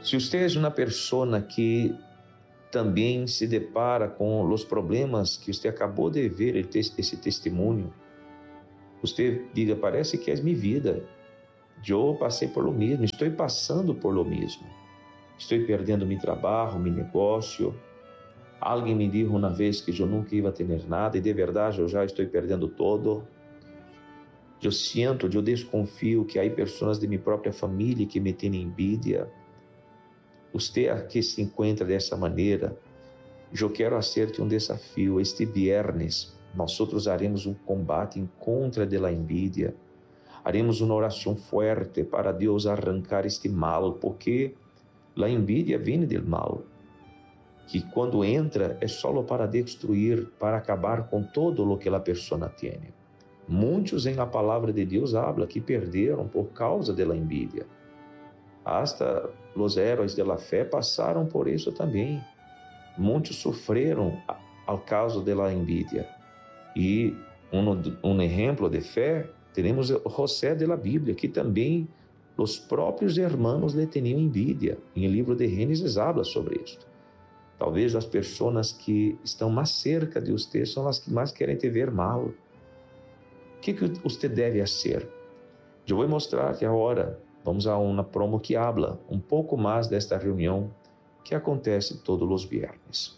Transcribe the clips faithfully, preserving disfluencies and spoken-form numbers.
Se usted es una persona que también se depara con los problemas que usted acabó de ver ese testimonio, usted diga, parece que es mi vida. Yo pasei por lo mesmo, estou passando por lo mesmo. Estou perdendo meu trabalho, meu negócio. Alguém me disse uma vez que eu nunca ia ter nada e de verdade eu já estou perdendo todo. Eu sinto, eu desconfio que há pessoas de minha própria família que me têm envidia. Você aqui se encontra dessa maneira. Eu quero fazer-te um desafio. Este viernes, nós haremos um combate em contra da envidia. Haremos uma oração forte para Deus arrancar este mal, porque a envidia vem do mal, que quando entra é só para destruir, para acabar com todo o que a pessoa tem. Muitos em la palavra de Deus habla que perderam por causa da envidia. Hasta os heróis da fé passaram por isso também. Muitos sofreram ao causa da envidia. E um, um exemplo de fé, temos José de la Bíblia, que também os próprios irmãos lhe tinham envidia. Em o livro de Gênesis habla sobre isso. Talvez as pessoas que estão mais cerca de você são as que mais querem te ver mal. O que, que você deve fazer? Eu vou mostrar-te agora. Vamos a uma promo que habla um pouco mais desta reunião que acontece todos os viernes.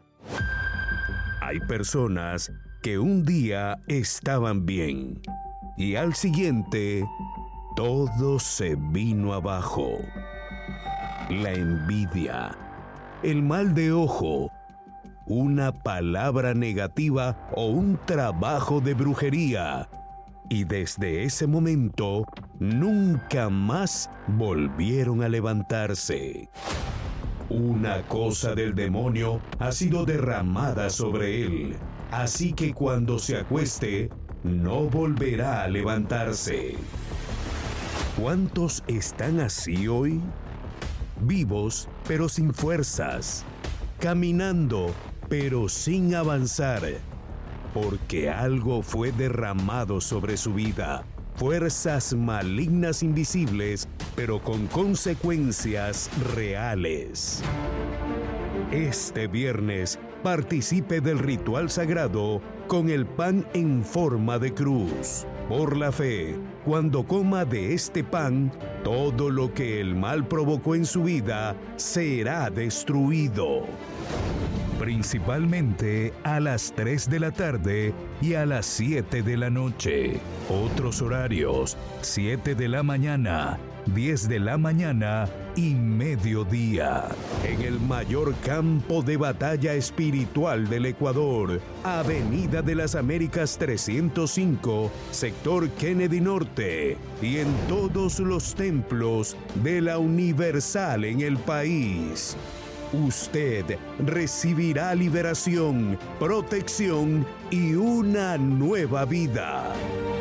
Há pessoas que um dia estavam bem y al siguiente todo se vino abajo. La envidia, el mal de ojo, una palabra negativa o un trabajo de brujería. Y desde ese momento nunca más volvieron a levantarse. Una cosa del demonio ha sido derramada sobre él, así que cuando se acueste, no volverá a levantarse. ¿Cuántos están así hoy? Vivos, pero sin fuerzas. Caminando, pero sin avanzar. Porque algo fue derramado sobre su vida. Fuerzas malignas invisibles, pero con consecuencias reales. Este viernes, participe del ritual sagrado con el pan en forma de cruz. Por la fe, cuando coma de este pan, todo lo que el mal provocó en su vida será destruido. Principalmente a las tres de la tarde y a las siete de la noche. Otros horarios, siete de la mañana, diez de la mañana y mediodía. En el mayor campo de batalla espiritual del Ecuador, Avenida de las Américas trescientos cinco, sector Kennedy Norte, y en todos los templos de la Universal en el país. Usted recibirá liberación, protección y una nueva vida.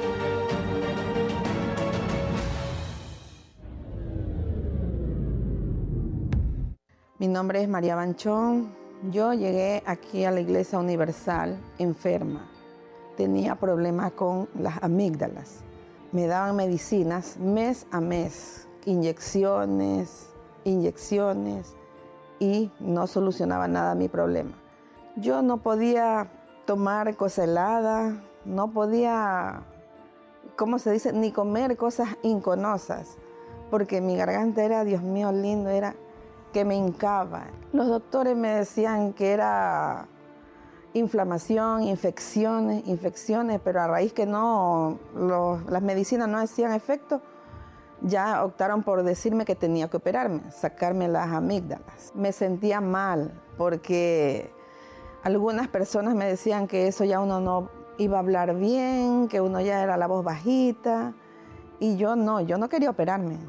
Mi nombre es María Banchón. Yo llegué aquí a la Iglesia Universal enferma. Tenía problemas con las amígdalas. Me daban medicinas mes a mes, inyecciones, inyecciones. Y no solucionaba nada mi problema. Yo no podía tomar cosa helada, no podía, ¿cómo se dice?, ni comer cosas inconosas, porque mi garganta era, Dios mío lindo, era que me hincaba. Los doctores me decían que era inflamación, infecciones, infecciones, pero a raíz que no, los, las medicinas no hacían efecto, ya optaron por decirme que tenía que operarme, sacarme las amígdalas. Me sentía mal porque algunas personas me decían que eso ya uno no iba a hablar bien, que uno ya era la voz bajita, y yo no, yo no quería operarme.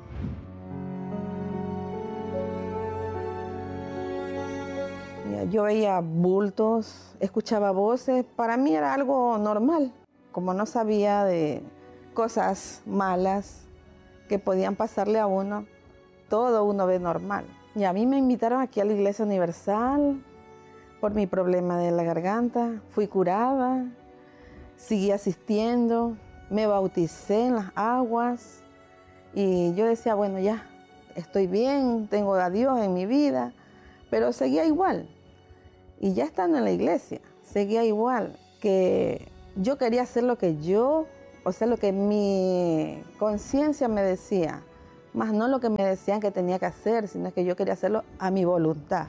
Yo veía bultos, escuchaba voces, para mí era algo normal, como no sabía de cosas malas que podían pasarle a uno, todo uno ve normal. Y a mí me invitaron aquí a la Iglesia Universal por mi problema de la garganta. Fui curada, seguí asistiendo, me bauticé en las aguas y yo decía, bueno, ya, estoy bien, tengo a Dios en mi vida, pero seguía igual. Y ya estando en la iglesia, seguía igual, que yo quería hacer lo que yo, o sea, lo que mi conciencia me decía, más no lo que me decían que tenía que hacer, sino que yo quería hacerlo a mi voluntad.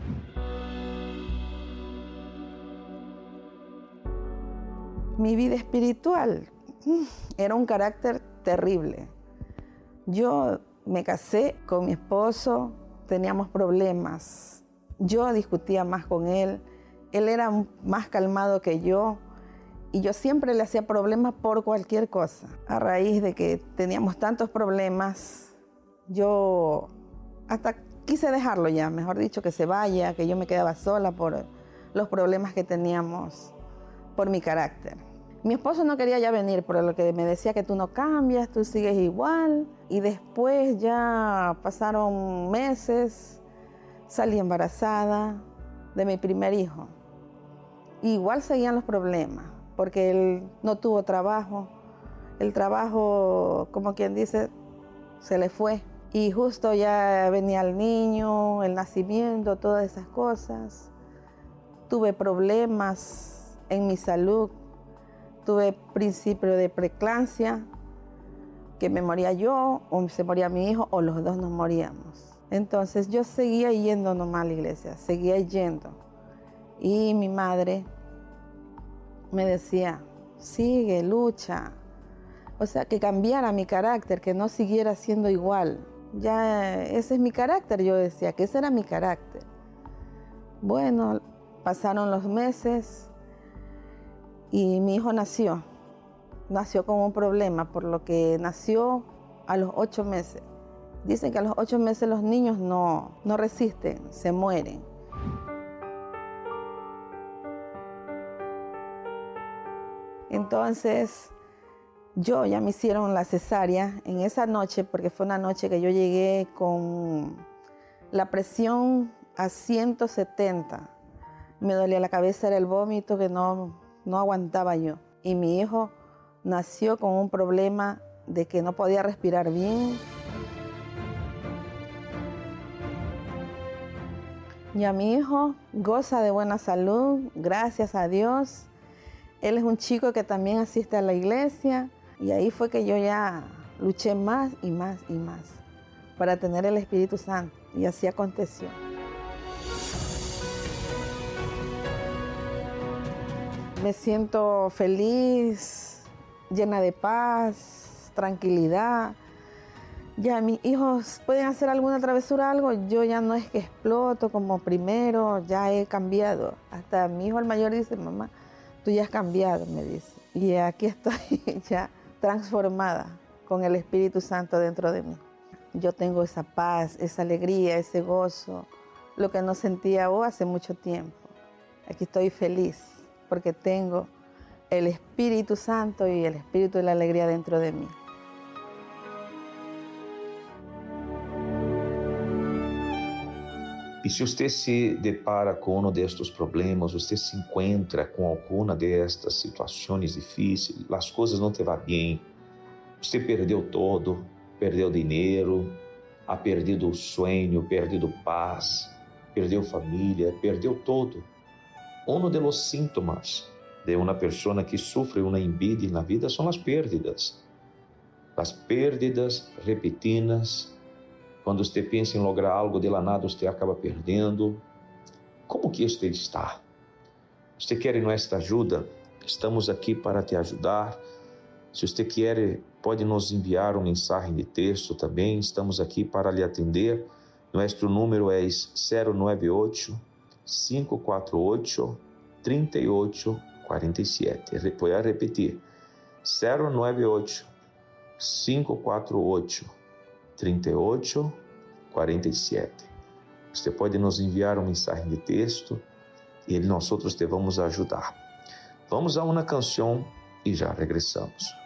Mi vida espiritual era un carácter terrible. Yo me casé con mi esposo, teníamos problemas. Yo discutía más con él, él era más calmado que yo y yo siempre le hacía problemas por cualquier cosa. A raíz de que teníamos tantos problemas, yo hasta quise dejarlo ya, mejor dicho, que se vaya, que yo me quedaba sola por los problemas que teníamos por mi carácter. Mi esposo no quería ya venir, por lo que me decía que tú no cambias, tú sigues igual. Y después ya pasaron meses, salí embarazada de mi primer hijo. Igual seguían los problemas, porque él no tuvo trabajo. El trabajo, como quien dice, se le fue. Y justo ya venía el niño, el nacimiento, todas esas cosas. Tuve problemas en mi salud. Tuve principio de preeclampsia, que me moría yo, o se moría mi hijo, o los dos nos moríamos. Entonces yo seguía yendo nomás a la iglesia, seguía yendo. Y mi madre me decía, sigue, lucha. O sea, que cambiara mi carácter, que no siguiera siendo igual. Ya ese es mi carácter, yo decía, que ese era mi carácter. Bueno, pasaron los meses. Y mi hijo nació, nació con un problema, por lo que nació a los ocho meses. Dicen que a los ocho meses los niños no, no resisten, se mueren. Entonces, yo ya me hicieron la cesárea en esa noche, porque fue una noche que yo llegué con la presión a ciento setenta. Me dolía la cabeza, era el vómito que no... no aguantaba yo. Y mi hijo nació con un problema de que no podía respirar bien. Ya mi hijo goza de buena salud, gracias a Dios. Él es un chico que también asiste a la iglesia. Y ahí fue que yo ya luché más y más y más para tener el Espíritu Santo. Y así aconteció. Me siento feliz, llena de paz, tranquilidad. Ya mis hijos pueden hacer alguna travesura, algo, yo ya no es que exploto como primero, ya he cambiado. Hasta mi hijo el mayor dice, mamá, tú ya has cambiado, me dice. Y aquí estoy ya transformada con el Espíritu Santo dentro de mí. Yo tengo esa paz, esa alegría, ese gozo, lo que no sentía oh, hace mucho tiempo. Aquí estoy feliz, porque tengo el Espíritu Santo y el Espíritu de la alegría dentro de mí. E se você se depara com um destes problemas, você se encontra com alguma destas situações difíceis, as coisas não te vão bem, você perdeu todo, perdeu dinheiro, ha perdido o sonho, perdido paz, perdeu família, perdeu todo. Um dos sintomas de uma pessoa que sofre uma envidia na vida são as pérdidas. As pérdidas repetidas. Quando você pensa em lograr algo, de la nada você acaba perdendo. Como que você está? Você quer nossa ajuda? Estamos aqui para te ajudar. Se você quer, pode nos enviar um mensagem de texto também. Estamos aqui para lhe atender. Nosso número é zero nove oito, cinco quatro oito, três oito quatro sete. Vou repetir. zero nove oito, cinco quatro oito, três oito quatro sete. Você pode nos enviar uma mensagem de texto e nós outros te vamos ajudar. Vamos a uma canção e já regressamos.